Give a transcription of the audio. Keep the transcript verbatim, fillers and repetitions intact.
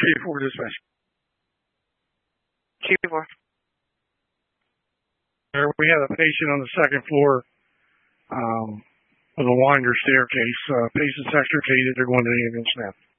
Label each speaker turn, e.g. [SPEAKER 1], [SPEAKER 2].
[SPEAKER 1] Chief four dispatch.
[SPEAKER 2] Chief four.
[SPEAKER 1] We have a patient on the second floor um, with a winder staircase. Uh, patient's extricated. They're going to the ambulance now.